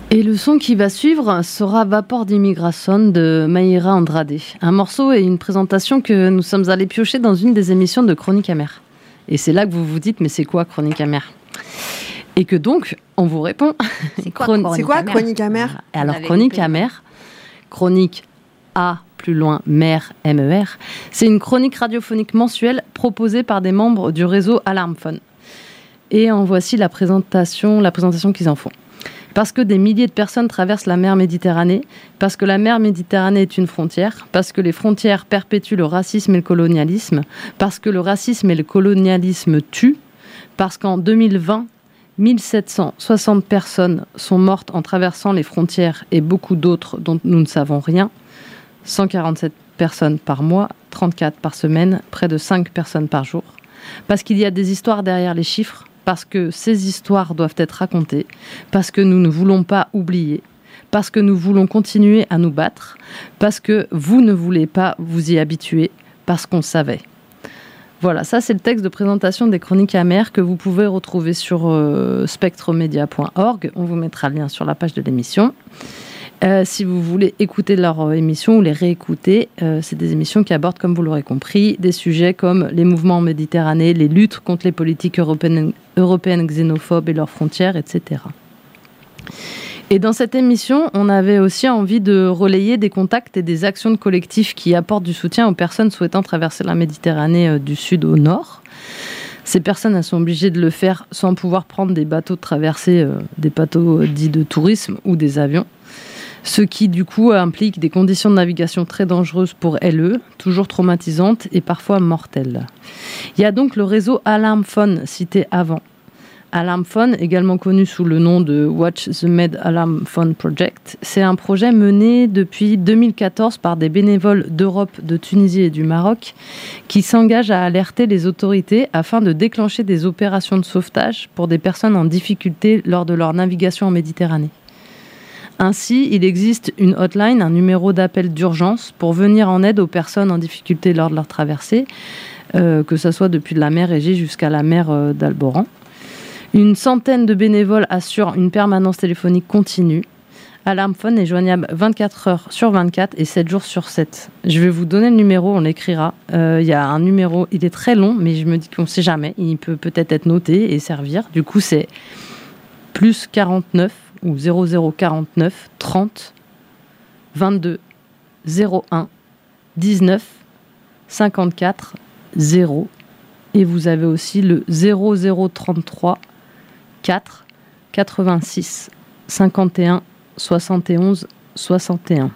Et le son qui va suivre sera Vapor d'immigration de Mayra Andrade. Un morceau et une présentation que nous sommes allés piocher dans une des émissions de Chronique Amère. Et c'est là que vous vous dites, mais c'est quoi Chronique Amère ? Et que donc, on vous répond. C'est quoi Chronique Amère ? Alors, Chronique Amère, chronique A, plus loin, mère, M-E-R, c'est une chronique radiophonique mensuelle proposée par des membres du réseau Alarmphone. Et en voici la présentation qu'ils en font. Parce que des milliers de personnes traversent la mer Méditerranée, parce que la mer Méditerranée est une frontière, parce que les frontières perpétuent le racisme et le colonialisme, parce que le racisme et le colonialisme tuent, parce qu'en 2020, 1760 personnes sont mortes en traversant les frontières et beaucoup d'autres dont nous ne savons rien, 147 personnes par mois, 34 par semaine, près de 5 personnes par jour, parce qu'il y a des histoires derrière les chiffres, parce que ces histoires doivent être racontées, parce que nous ne voulons pas oublier, parce que nous voulons continuer à nous battre, parce que vous ne voulez pas vous y habituer, parce qu'on savait. Voilà, ça c'est le texte de présentation des Chroniques Amères que vous pouvez retrouver sur spectremedia.org. On vous mettra le lien sur la page de l'émission. Si vous voulez écouter leur émission ou les réécouter, c'est des émissions qui abordent, comme vous l'aurez compris, des sujets comme les mouvements en Méditerranée, les luttes contre les politiques européennes xénophobes et leurs frontières, etc. Et dans cette émission, on avait aussi envie de relayer des contacts et des actions de collectifs qui apportent du soutien aux personnes souhaitant traverser la Méditerranée du sud au nord. Ces personnes, elles sont obligées de le faire sans pouvoir prendre des bateaux de traversée, des bateaux dits de tourisme ou des avions. Ce qui, du coup, implique des conditions de navigation très dangereuses pour elles, toujours traumatisantes et parfois mortelles. Il y a donc le réseau Alarmphone cité avant. Alarmphone, également connu sous le nom de Watch the Med Alarmphone Project, c'est un projet mené depuis 2014 par des bénévoles d'Europe, de Tunisie et du Maroc qui s'engagent à alerter les autorités afin de déclencher des opérations de sauvetage pour des personnes en difficulté lors de leur navigation en Méditerranée. Ainsi, il existe une hotline, un numéro d'appel d'urgence pour venir en aide aux personnes en difficulté lors de leur traversée, que ce soit depuis la mer Égée jusqu'à la mer d'Alboran. Une centaine de bénévoles assurent une permanence téléphonique continue. Alarmphone est joignable 24 heures sur 24 et 7 jours sur 7. Je vais vous donner le numéro, on l'écrira. Il y a un numéro, il est très long, mais je me dis qu'on ne sait jamais. Il peut peut-être être noté et servir. Du coup, c'est plus 49 ou 0049 30 22 01 19 54 0. Et vous avez aussi le 0033 4 86 51 71 61.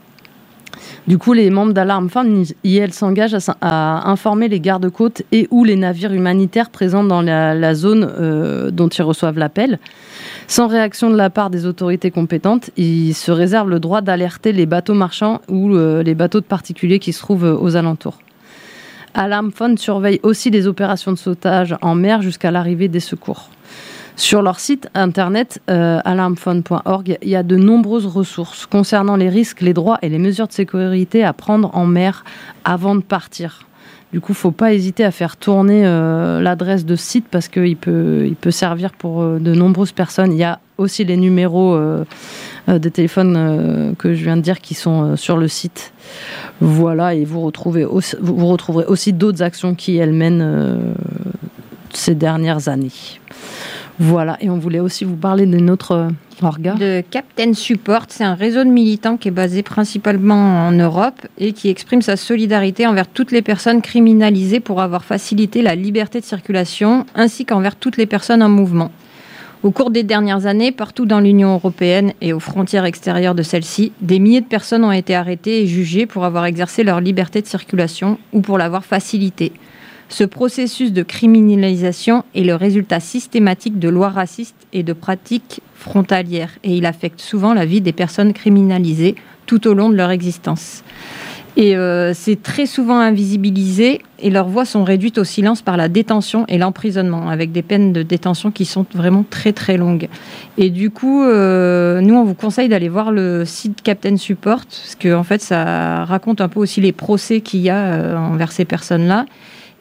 Du coup, les membres d'Alarmphone, elles s'engagent à informer les gardes-côtes et ou les navires humanitaires présents dans la zone dont ils reçoivent l'appel. Sans réaction de la part des autorités compétentes, ils se réservent le droit d'alerter les bateaux marchands ou les bateaux de particuliers qui se trouvent aux alentours. Alarmphone surveille aussi les opérations de sauvetage en mer jusqu'à l'arrivée des secours. Sur leur site internet alarmphone.org, il y a de nombreuses ressources concernant les risques, les droits et les mesures de sécurité à prendre en mer avant de partir. Du coup, il ne faut pas hésiter à faire tourner l'adresse de site parce qu'il peut servir pour de nombreuses personnes. Il y a aussi les numéros de téléphone que je viens de dire qui sont sur le site. Voilà, et vous retrouverez aussi d'autres actions qui elles mènent ces dernières années. Voilà, et on voulait aussi vous parler de notre orga. De Captain Support, c'est un réseau de militants qui est basé principalement en Europe et qui exprime sa solidarité envers toutes les personnes criminalisées pour avoir facilité la liberté de circulation, ainsi qu'envers toutes les personnes en mouvement. Au cours des dernières années, partout dans l'Union européenne et aux frontières extérieures de celle-ci, des milliers de personnes ont été arrêtées et jugées pour avoir exercé leur liberté de circulation ou pour l'avoir facilitée. Ce processus de criminalisation est le résultat systématique de lois racistes et de pratiques frontalières, et il affecte souvent la vie des personnes criminalisées tout au long de leur existence. Et c'est très souvent invisibilisé, et leurs voix sont réduites au silence par la détention et l'emprisonnement, avec des peines de détention qui sont vraiment très très longues. Et du coup, nous on vous conseille d'aller voir le site Captain Support, parce que en fait ça raconte un peu aussi les procès qu'il y a envers ces personnes-là.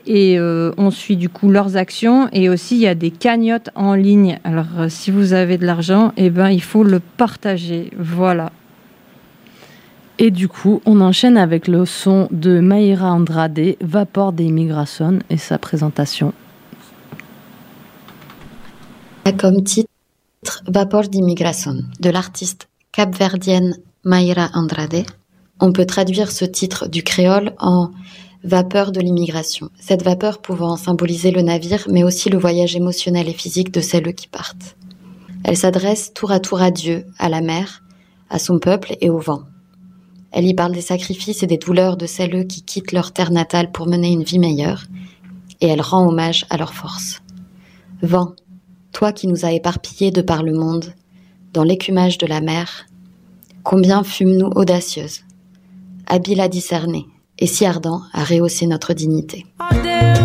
Et on suit du coup leurs actions. Et aussi, il y a des cagnottes en ligne. Alors, si vous avez de l'argent, il faut le partager. Voilà. Et du coup, on enchaîne avec le son de Mayra Andrade, Vapor de Imigración, et sa présentation. Comme titre, Vapor de Imigración, de l'artiste capverdienne Mayra Andrade. On peut traduire ce titre du créole en vapeur de l'immigration. Cette vapeur pouvant symboliser le navire, mais aussi le voyage émotionnel et physique de celles qui partent. Elle s'adresse tour à Dieu, à la mer, à son peuple et au vent. Elle y parle des sacrifices et des douleurs de celles qui quittent leur terre natale pour mener une vie meilleure, et elle rend hommage à leur force. Vent, toi qui nous as éparpillés de par le monde, dans l'écumage de la mer, combien fûmes-nous audacieuses, habiles à discerner, et si ardents à rehausser notre dignité.